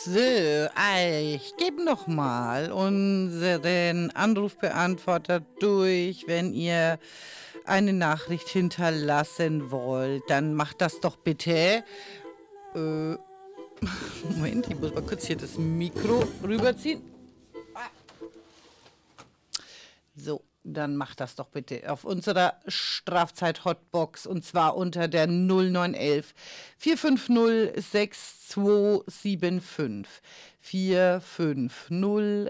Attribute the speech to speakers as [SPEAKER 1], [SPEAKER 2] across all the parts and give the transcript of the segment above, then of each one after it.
[SPEAKER 1] So, ich gebe nochmal unseren Anrufbeantworter durch. Wenn ihr eine Nachricht hinterlassen wollt, dann macht das doch bitte. Moment, ich muss mal kurz hier das Mikro rüberziehen. So, dann macht das doch bitte auf unserer Strafzeit-Hotbox und zwar unter der 0911 450 6275. 450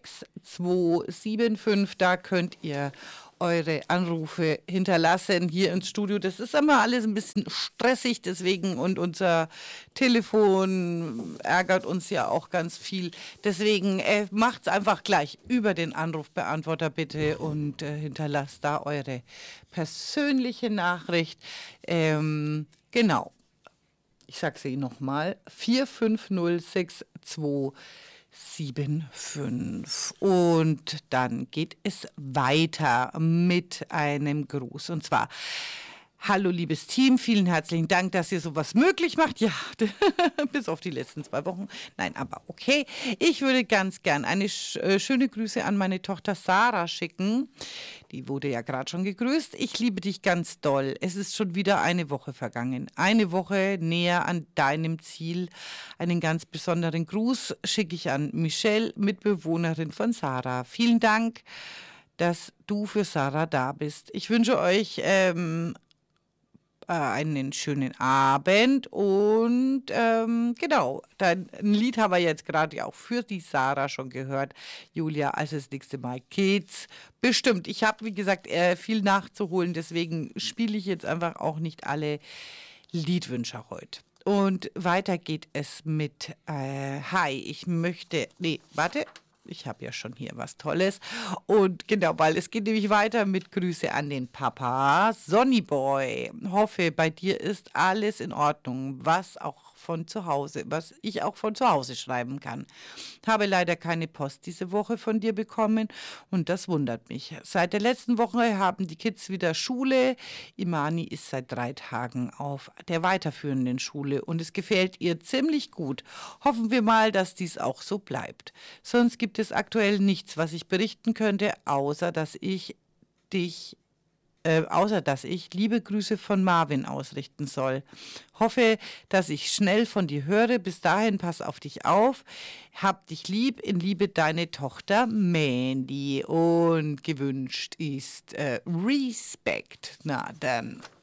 [SPEAKER 1] 6275. Da könnt ihr eure Anrufe hinterlassen hier ins Studio. Das ist immer alles ein bisschen stressig, deswegen, und unser Telefon ärgert uns ja auch ganz viel. Deswegen macht's einfach gleich über den Anrufbeantworter bitte und hinterlasst da eure persönliche Nachricht. Genau. Ich sage sie nochmal. 4506275. Und dann geht es weiter mit einem Gruß. Und zwar: Hallo liebes Team, vielen herzlichen Dank, dass ihr sowas möglich macht. Ja, bis auf die letzten 2 Wochen. Nein, aber okay. Ich würde ganz gern eine schöne Grüße an meine Tochter Sarah schicken. Die wurde ja gerade schon gegrüßt. Ich liebe dich ganz doll. Es ist schon wieder eine Woche vergangen. Eine Woche näher an deinem Ziel. Einen ganz besonderen Gruß schicke ich an Michelle, Mitbewohnerin von Sarah. Vielen Dank, dass du für Sarah da bist. Ich wünsche euch einen schönen Abend und genau, ein Lied haben wir jetzt gerade ja auch für die Sarah schon gehört. Julia, also das nächste Mal geht's bestimmt. Ich habe, wie gesagt, viel nachzuholen, deswegen spiele ich jetzt einfach auch nicht alle Liedwünsche heute. Und weiter geht es mit Hi, ich möchte, nee, warte. Ich habe ja schon hier was Tolles. Und genau, weil es geht nämlich weiter mit Grüße an den Papa. Sonnyboy, hoffe, bei dir ist alles in Ordnung, was ich auch von zu Hause schreiben kann. Habe leider keine Post diese Woche von dir bekommen und das wundert mich. Seit der letzten Woche haben die Kids wieder Schule. Imani ist seit 3 Tagen auf der weiterführenden Schule und es gefällt ihr ziemlich gut. Hoffen wir mal, dass dies auch so bleibt. Sonst gibt es aktuell nichts, was ich berichten könnte, außer dass ich liebe Grüße von Marvin ausrichten soll. Hoffe, dass ich schnell von dir höre. Bis dahin, pass auf dich auf. Hab dich lieb, in Liebe deine Tochter Mandy. Und gewünscht ist Respekt. Na dann.